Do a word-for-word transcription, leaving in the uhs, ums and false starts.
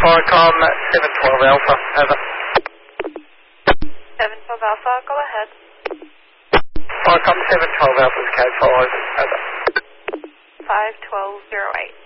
Firecom seven twelve Alpha, over. seven twelve Alpha, go ahead. Firecom seven twelve Alpha's code five, over. five twelve zero eight.